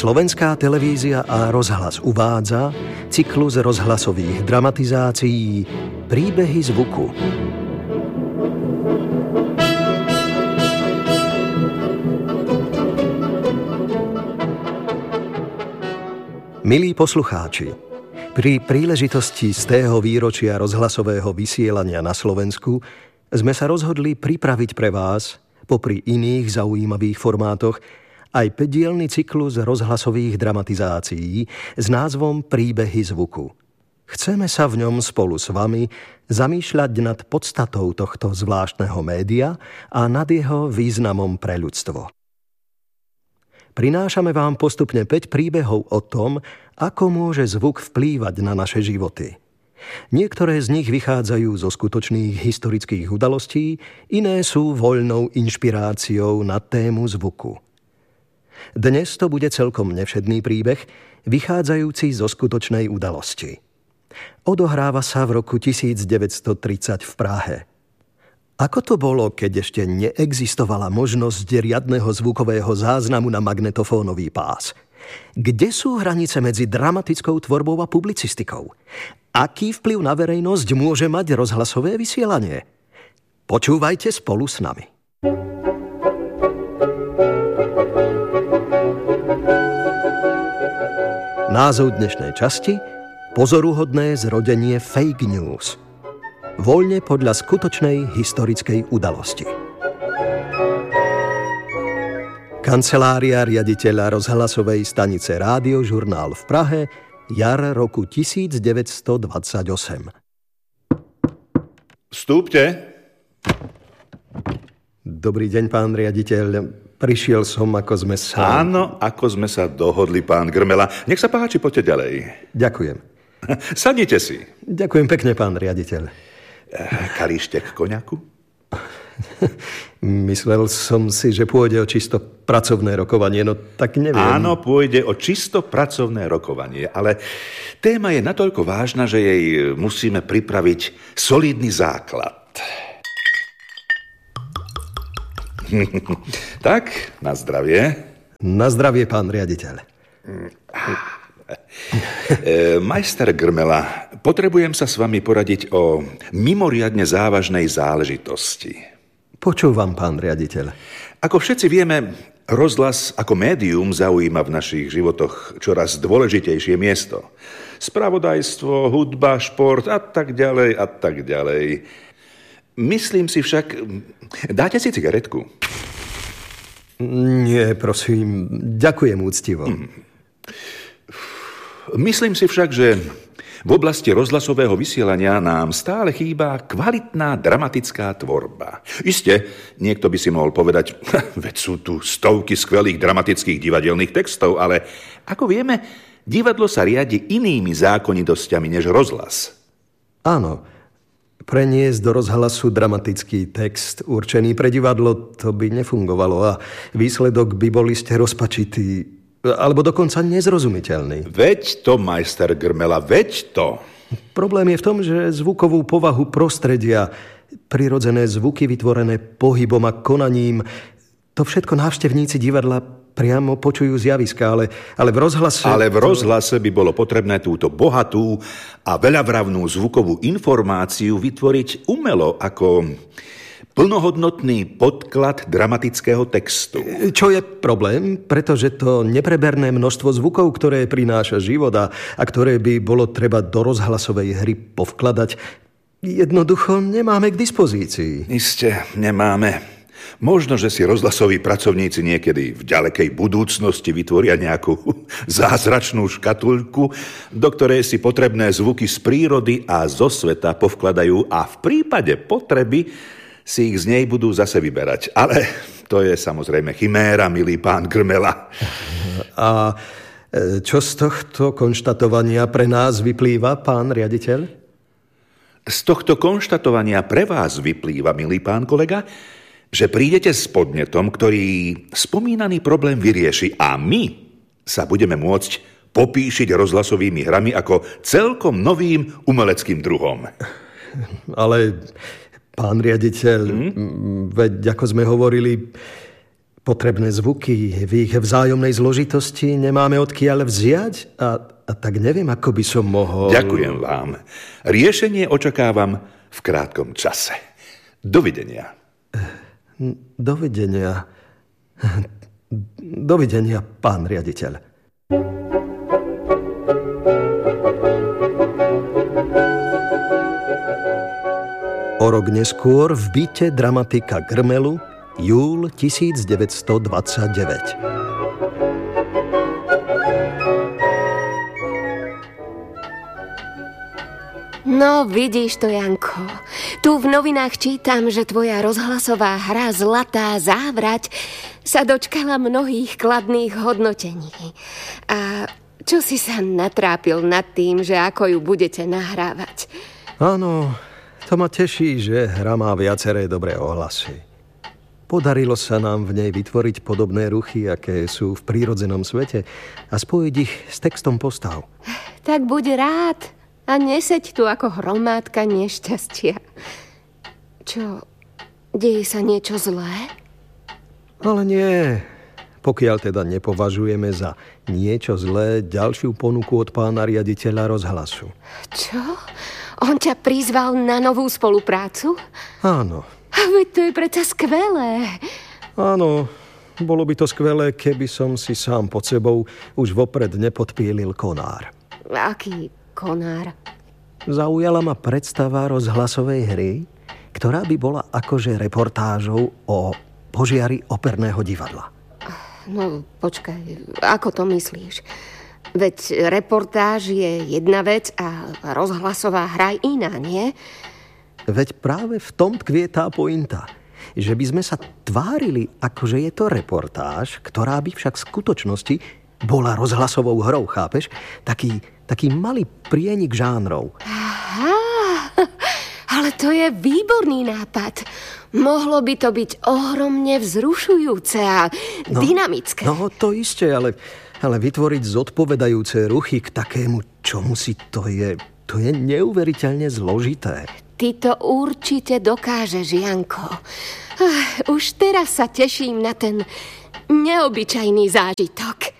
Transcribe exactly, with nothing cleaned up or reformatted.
Slovenská televízia a rozhlas uvádza cyklus rozhlasových dramatizácií Príbehy zvuku. Milí poslucháči, pri príležitosti z tého výročia rozhlasového vysielania na Slovensku sme sa rozhodli pripraviť pre vás, popri iných zaujímavých formátoch, aj päťdielny cyklus rozhlasových dramatizácií s názvom Príbehy zvuku. Chceme sa v ňom spolu s vami zamýšľať nad podstatou tohto zvláštneho média a nad jeho významom pre ľudstvo. Prinášame vám postupne päť príbehov o tom, ako môže zvuk vplývať na naše životy. Niektoré z nich vychádzajú zo skutočných historických udalostí, iné sú voľnou inšpiráciou na tému zvuku. Dnes to bude celkom nevšedný príbeh, vychádzajúci zo skutočnej udalosti. Odohráva sa v roku devätnásťtridsať v Prahe. Ako to bolo, keď ešte neexistovala možnosť riadneho zvukového záznamu na magnetofónový pás? Kde sú hranice medzi dramatickou tvorbou a publicistikou? Aký vplyv na verejnosť môže mať rozhlasové vysielanie? Počúvajte spolu s nami. Názov dnešnej časti: Pozoruhodné zrodenie fake news. Voľne podľa skutočnej historickej udalosti. Kancelária riaditeľa rozhlasovej stanice Rádiožurnál v Prahe, jar roku devätnásťdvadsaťosem. Vstúpte. Dobrý deň, pán riaditeľ. Prišiel som, ako sme sa... Áno, ako sme sa dohodli, pán Grmela. Nech sa páči, poďte ďalej. Ďakujem. Sadnite si. Ďakujem pekne, pán riaditeľ. Kalíštek koňaku? Myslel som si, že pôjde o čisto pracovné rokovanie, no tak neviem. Áno, pôjde o čisto pracovné rokovanie, ale téma je natoľko vážna, že jej musíme pripraviť solidný základ. Tak, na zdravie. Na zdravie, pán riaditeľ. E, majster Grmela, potrebujem sa s vami poradiť o mimoriadne závažnej záležitosti. Počúvam, pán riaditeľ. Ako všetci vieme, rozhlas ako médium zaujíma v našich životoch čoraz dôležitejšie miesto. Spravodajstvo, hudba, šport a tak ďalej a tak ďalej. Myslím si však... Dáte si cigaretku? Nie, prosím. Ďakujem úctivo. Hmm. Myslím si však, že v oblasti rozhlasového vysielania nám stále chýba kvalitná dramatická tvorba. Isté, niekto by si mohol povedať, veď sú tu stovky skvelých dramatických divadelných textov, ale ako vieme, divadlo sa riadi inými zákonitosťami než rozhlas. Áno, preniesť do rozhlasu dramatický text určený pre divadlo, to by nefungovalo a výsledok by bol iste rozpačitý, alebo dokonca nezrozumiteľný. Veď to, majster Grmela, veď to. Problém je v tom, že zvukovú povahu prostredia, prirodzené zvuky vytvorené pohybom a konaním, to všetko návštevníci divadla priamo počujú z javiska, ale, ale v rozhlase... Ale v rozhlase by bolo potrebné túto bohatú a veľavravnú zvukovú informáciu vytvoriť umelo ako... plnohodnotný podklad dramatického textu. Čo je problém? Pretože to nepreberné množstvo zvukov, ktoré prináša život a, a ktoré by bolo treba do rozhlasovej hry povkladať, jednoducho nemáme k dispozícii. Isté, nemáme. Možno, že si rozhlasoví pracovníci niekedy v ďalekej budúcnosti vytvoria nejakú zázračnú škatuľku, do ktorej si potrebné zvuky z prírody a zo sveta povkladajú a v prípade potreby si ich z nej budú zase vyberať. Ale to je samozrejme chiméra, milý pán Grmela. A čo z tohto konštatovania pre nás vyplýva, pán riaditeľ? Z tohto konštatovania pre vás vyplýva, milý pán kolega, že prídete s podnetom, ktorý spomínaný problém vyrieši a my sa budeme môcť popíšiť rozhlasovými hrami ako celkom novým umeleckým druhom. Ale... Pán riaditeľ, hmm? veď ako sme hovorili, Potrebné zvuky v ich vzájomnej zložitosti nemáme odkiaľ vziať a, a tak neviem, ako by som mohol... Ďakujem vám. Riešenie očakávam v krátkom čase. Dovidenia. Dovidenia. Dovidenia, pán riaditeľ. O rok neskôr v byte dramatika Grmelu júl tisícdeväťstodvadsaťdeväť. No, vidíš to, Janko. Tu v novinách čítam, že tvoja rozhlasová hra Zlatá závrať sa dočkala mnohých kladných hodnotení. A čo si sa natrápil nad tým, že ako ju budete nahrávať? Áno, to ma teší, že hra má viaceré dobré ohlasy. Podarilo sa nám v nej vytvoriť podobné ruchy, aké sú v prírodzenom svete a spojiť ich s textom postav. Tak buď rád a neseď tu ako hromádka nešťastia. Čo, deje sa niečo zlé? Ale nie. Pokiaľ teda nepovažujeme za niečo zlé ďalšiu ponuku od pána riaditeľa rozhlasu. Čo? On ťa prizval na novú spoluprácu? Áno. Veď to je predsa skvelé. Áno, bolo by to skvelé, keby som si sám pod sebou už vopred nepodpílil konár. Aký konár? Zaujala ma predstava rozhlasovej hry, ktorá by bola akože reportážou o požiari operného divadla. No, počkaj, ako to myslíš? Veď reportáž je jedna vec a rozhlasová hra iná, nie? Veď práve v tom tkvie tá pointa, že by sme sa tvárili, akože je to reportáž, ktorá by však v skutočnosti bola rozhlasovou hrou, chápeš? Taký, taký malý prienik žánrov. Aha, ale to je výborný nápad. Mohlo by to byť ohromne vzrušujúce a no, dynamické. No, to isté, ale, ale vytvoriť zodpovedajúce ruchy k takému čomusi, to je, to je neuveriteľne zložité. Ty to určite dokážeš, Janko. Už teraz sa teším na ten neobyčajný zážitok.